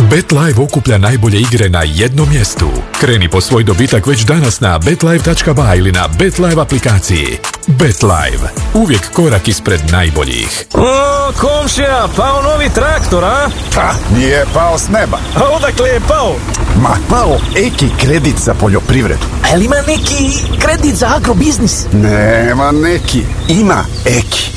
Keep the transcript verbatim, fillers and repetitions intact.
BetLive okuplja najbolje igre na jednom mjestu. Kreni po svoj dobitak već danas na bet live tačka ba ili na BetLive aplikaciji. BetLive. Uvijek korak ispred najboljih. O, komšija, pao novi traktor, a? Pa, nije pao s neba. A odakle je pao? Ma, pao Eki kredit za poljoprivredu. A jel ima neki kredit za agrobiznis? Nema neki, ima Eki.